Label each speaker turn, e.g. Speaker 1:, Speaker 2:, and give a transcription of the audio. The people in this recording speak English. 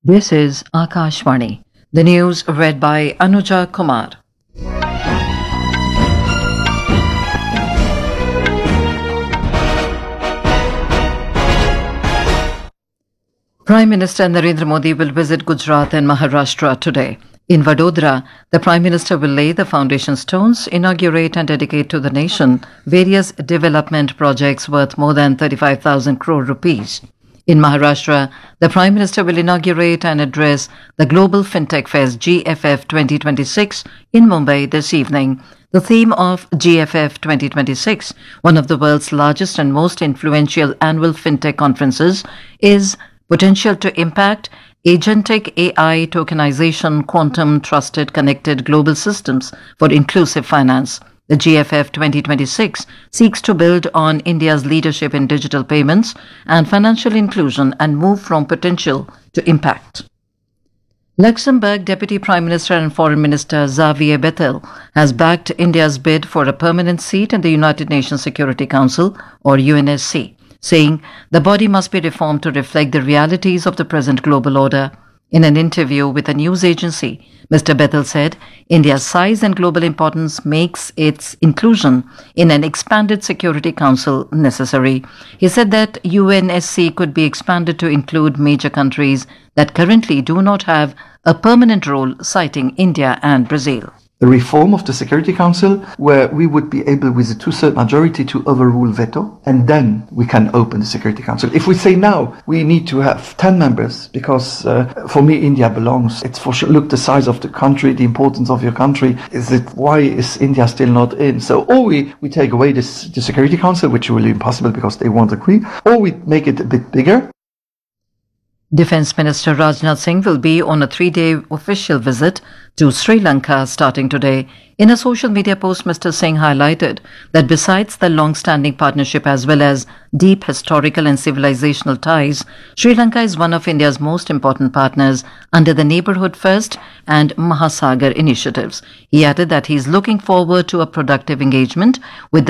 Speaker 1: This is Akashvani. The news read by Anuja Kumar. Prime Minister Narendra Modi will visit Gujarat and Maharashtra today. In Vadodara, the Prime Minister will lay the foundation stones, inaugurate and dedicate to the nation various development projects worth more than 35,000 crore rupees. In Maharashtra, the Prime Minister will inaugurate and address the Global FinTech Fest GFF 2026 in Mumbai this evening. The theme of GFF 2026, one of the world's largest and most influential annual fintech conferences, is Potential to Impact Agentic AI Tokenization Quantum Trusted Connected Global Systems for Inclusive Finance. The GFF 2026 seeks to build on India's leadership in digital payments and financial inclusion and move from potential to impact. Luxembourg Deputy Prime Minister and Foreign Minister Xavier Bettel has backed India's bid for a permanent seat in the United Nations Security Council, or UNSC, saying the body must be reformed to reflect the realities of the present global order. In an interview with a news agency, Mr. Bettel said India's size and global importance makes its inclusion in an expanded Security Council necessary. He said that UNSC could be expanded to include major countries that currently do not have a permanent role, citing India and Brazil.
Speaker 2: The reform of the Security Council, where we would be able with a two-thirds majority to overrule veto, and then we can open the Security Council. If we say now we need to have 10 members, because for me India belongs, it's for sure, look the size of the country, the importance of your country, why is India still not in? So or we take away the Security Council, which will be impossible because they won't agree, or we make it a bit bigger.
Speaker 1: Defence Minister Rajnath Singh will be on a 3-day official visit to Sri Lanka starting today. In a social media post, Mr. Singh highlighted that besides the long-standing partnership as well as deep historical and civilizational ties, Sri Lanka is one of India's most important partners under the Neighbourhood First and Mahasagar initiatives. He added that he is looking forward to a productive engagement with the